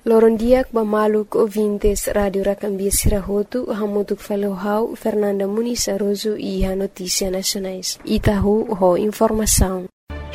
Lorondiak Bamaluk ouvintes Radio Rakambia Sirahotu, Hamutuk Falohau, Fernanda Muniz Aroso e a Notícia Nacionais. Itahu ho informação.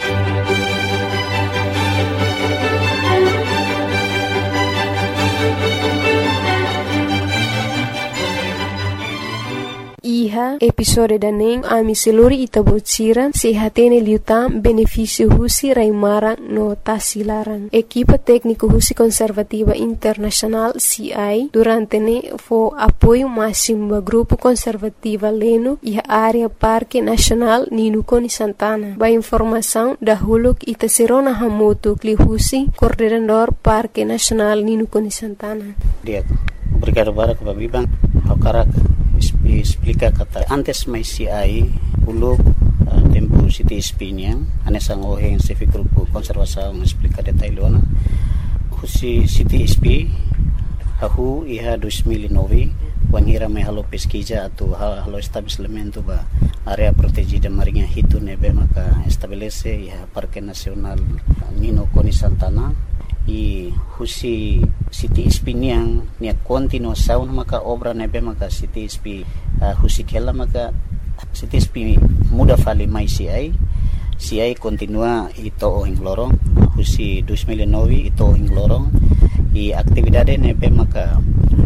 Iha episode daning ami seluri itabocira sehatene liutam benefício husi raimarang no tasilarang. Equipa técnico husi conservativa internacional CI durante ne fo apoio máximo ba grupo conservativa leno iha área Parque Nacional Ninukoni Santana. Ba informação da huluk itaserona hamotu kli husi coordenador Parque Nacional Ninukoni Santana. Obrigado para Babibang Hakarak explica kata antes mai CI uluk tempo City Espinha anesang oheng sefi grupo konservasaun explica detailona husi City SP ahu iha 2009 wangira mai halo pesquisa atau halo estabelecimento ba area protegida marinha hitu nebe maka estabelece iha Parque Nacional Ninukoni Santana i husi City SP niang nia continuação maka obra nebe maka City SP husi kela maka City SP muda fali mai CI continua ito ohing lorong husi 2009 ito ohing lorong i aktividade nebe maka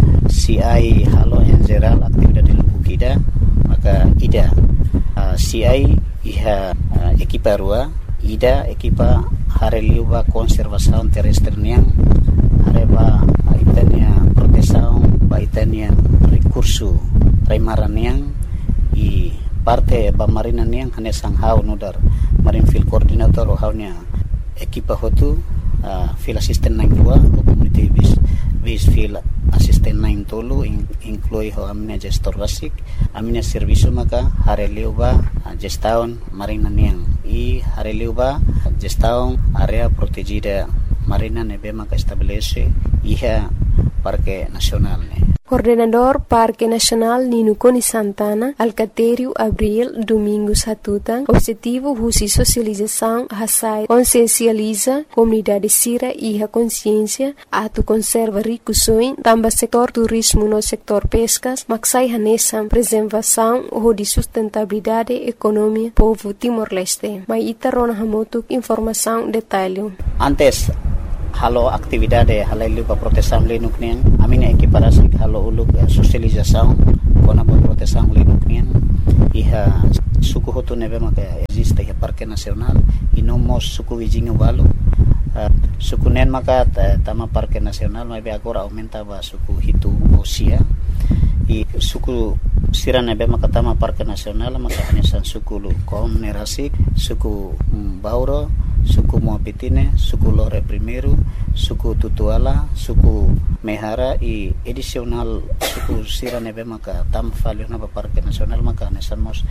CI halo en geral aktividade lubukida maka ida CI iha ekipa rua ida ekipa hareliuba konservasaun terrestre niang hareba itania protesaun ba itania recurso raimaran niang i parte ba marina niang hanesang hau nudar marin field coordinator o haunya ekipa hotu field assistant 92 community base field assistant 9 tolu inclui ho amina gestor basic amina servicio maka hareliuba gestaun marina niang i hareliuba gestaun area protegida marina nebe maka estabelece iha Parque Nacional ne. Coordenador Parque Nacional Ninukoni Santana, Alcatério Abril Domingos Hatutan, objetivo husi socialização hasai consciencializa comunidade sira e a consciência atu conserva ricusoin tamba setor turismo no setor pescas maksai hanesam preservação ou de sustentabilidade economia povo Timor-Leste. Mai itarona hamotuk informação detalhe. Antes halo aktividade halailu pa proteção lenuk niang amina equiparasi halo uluk socialização kona pa proteção lenuk niang iha suku hotu nebe maka existe iha Parque Nacional inomos suku wijingu walu suku nen maka tama Parque Nacional mai agora aumenta ba suku hitu osia i suku sira nebe maka tama Parque Nacional maka hanesan suku lu kom nerasik suku bauro suku Moapitine, suku Lore Primeiro, suku Tutuala, suku Mehara i edisional suku sira nebe maka tam valio na Parque Nacional maka nesamos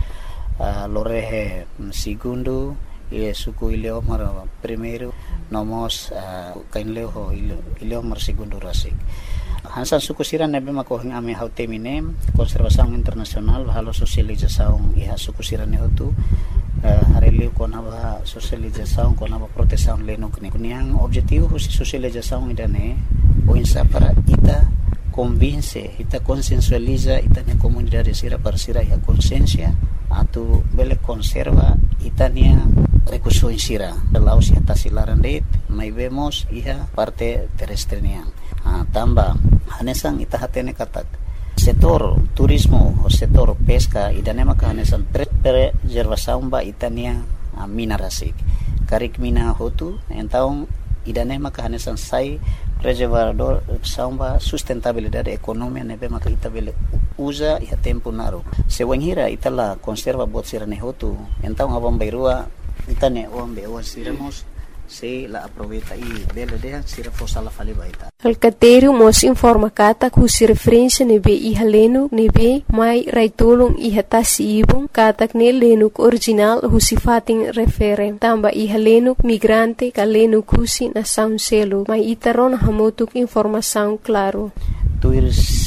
Lore Segundo e suku Ileomar Primeiro nomos kainleo Ileomar Segundo rasik. Hansan suku sira nebe maka hing ame hautemine konservasaun internasional halo sosializasaun iha suku sira ne hotu hareliu kona ba socialização kona ba proteção lenuk ni kuniang objetivo husi socialização idane o insa para ita convince ita consensualiza ita ne comunidade sira parsira ya consciência atu bele conserva itania recurso sira laos ya tasilaran det mai vemos iha parte terrestre niang tamba hanesang ita hatene katak setor turismo o setor pesca idane maka hanesan preservação ba itania mina rasik karik mina hotu entaung idane maka hanesan sai preservador samba sustentabilidade economia nebe maka itabele usa iha tempo naru sewanghira itala conserva bot sirane hotu entaung abang bairua itane ombe o siramos se la aproveita e bela de sira fosala fali baita. Alcatério mos informa kata kusi referência nebe iha lenuk nebe mai raitulung iha tasi ibung katak ne lenuk original husi fating refere tamba iha lenuk migrante ka lenuk husi na sound selo mai itaron hamotuk informação claro. tuir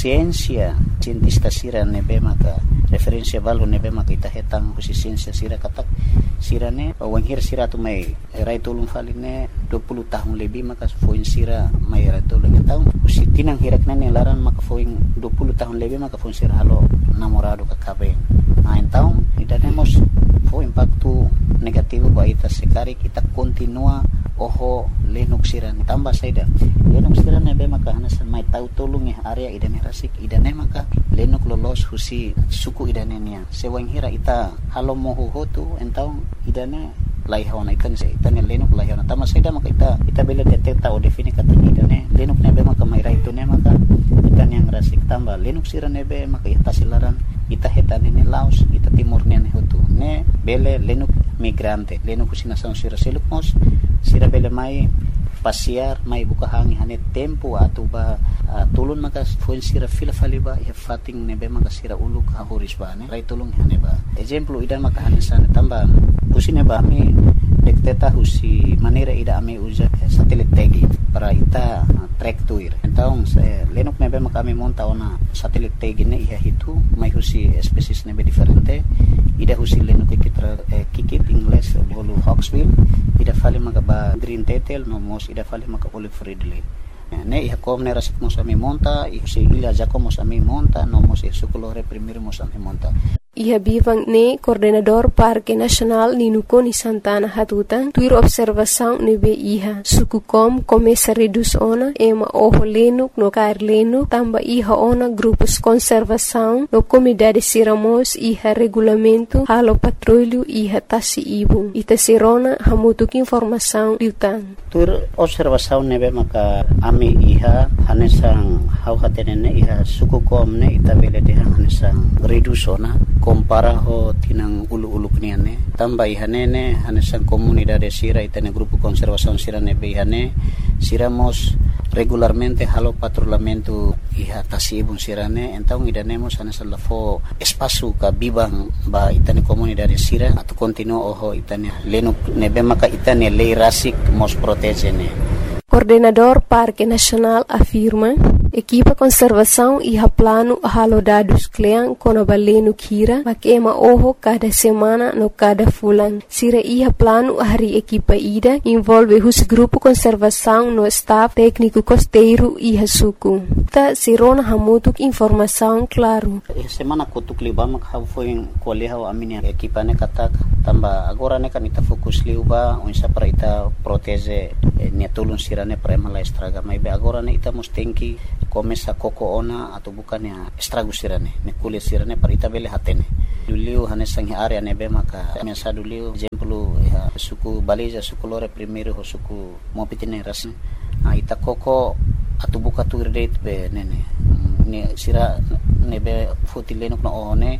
sientista sira nebe maka referensia balu nebe maka ita hetang husi siensia sira katak sira ne wanghir sira tu mai rai tolong faline 20 tahun lebih maka foin sira mai rai tolong tahun husi tinang hirak nene laran maka foin 20 tahun lebih maka foin sira halo namorado kakabe tahun ida nemos fo impacto negativo ba ita sekari kita continua oho lenuk sira tambah saida lenuk sira nebe maka hanasan mai tau tolong area idane rasik idane maka lenuk lolos husi suku idane nia sewang hira ita halo mohu hotu entau idane laihawana ikan se itane lenuk laihawana tambah saida maka ita bela deteta o defini kata idane lenuk nebe maka mai rai tu ne maka itan yang rasik tambah lenuk sira nebe maka ita silaran ita hetane ne laos ita timur ne hotu ne bele lenuk migrante lenuk husina sang sira seluk mos sira bele mai pasiar mai buka hangi hane tempo atau ba tulun maka foin sira fila faliba ya fating nebe maka sira uluk hahuris ba ne rai tulung hane ba example idan maka hane sana tamba usine ba mi dekteta husi manera ida ame uza satelit tagi para ita track tuir então lenuk nebe maka mi monta ona satelit tagi ne iha hitu mai husi species nebe diferente ida husi lenuk kikit English bolu hawksbill ida fali maka ba green tetel no mos ida fali maka olive ridley ne iha kom ne rasik mos ami monta ihusi ila jako mos ami monta no mos sukulore primero mos ami monta Iha bivang ne coordenador Parque Nacional Ninukoni Santana Hatutan tuir observação nebe iha suku kom começa reduz ona ema oho lenuk no kair lenuk tamba iha ona grupos conservação no comunidade siramos iha regulamento halo patrulho iha tasi ibung ita sirona hamutuk informação liutan tuir observação nebe maka ami iha hanesang hau hatenene iha suku kom ne ita bele de hanesang reduz ona compara ho tinang ulu-ulu kniane tamba ihanene hanesan comunidade sira itane grupo conservação sira nebe ihane siramos regularmente halo patrulhamento iha tasibun sirane então idanemos hanesan lafo espaço ka bibang ba itane comunidade sira atau continuo oho itane lenuk nebe maka itane lei rasik mos protegene. Coordenador Parque Nacional afirma equipa conservação e plano halo dados kleang kona balenu kira makema oho cada semana no cada fulan sira iha plano hari equipa ida envolve hus grupo conservação no staff técnico costeiro iha suku ta sirona hamutuk informação claro semana kutuk libam kau foi koleha amini equipa ne katak tamba agora ne kan ita fokus liuba unsa para ita protege ne tulun sira ne prema la estraga mai be agora ne ita mustenki começa koko ona atau bukannya estrago sirane ne kulit sirane para ita bele hatene duliu hanesang area nebe maka mesa duliu exemplo ya suku baliza suku lore primeiro ho suku mopitine ras ita koko atau buka tu date be nene ne sira nebe fotilenok no one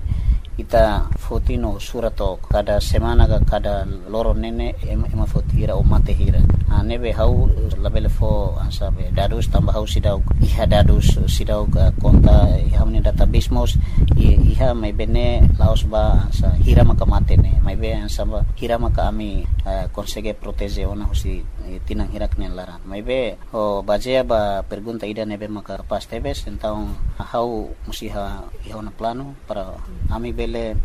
ita fotino surato kada semana kada loro nene ema fotira o mate hira nebe hau labele fo ansabe dadus tambah hau sidau iha dadus sidau konta iha ne database mos iha mai bene laos ba sa hira maka mate ne mai be ansaba hira maka ami consegue protege ona husi tinang hirak ne laran mai be o bajea ba pergunta ida nebe maka pas tebes então hau musiha iha na plano para ami bele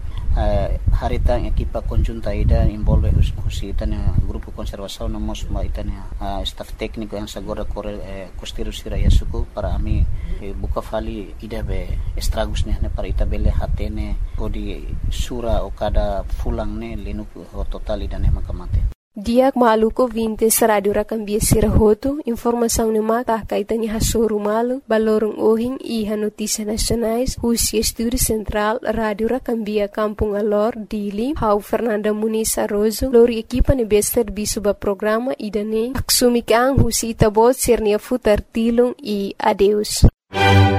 harita equipa conjunta ida envolve husi tanya grupo conservação no mos ma itania staff técnico yang sagora costeiro sira yasuku para ami buka fali ida be estragos ne para ita bele hatene odi sura o kada fulang ne lenuk total ida ne makamate Diak maluko 20 radio rakambia sirahoto informação ne mata kaitani hasoru malu balorong ohing iha notícia nacionais husi estúdio central radio rakambia Kampung Alor Dili hau Fernanda Muniz Arrozo lori equipa ne bester bisuba programa idane aksumikang husi itabot sirnia futar tilung e adeus